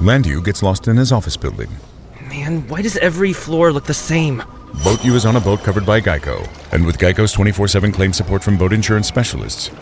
Landu gets lost in his office building. Man, why does every floor look the same? Boat U is on a boat covered by Geico, and with Geico's 24/7 claim support from boat insurance specialists,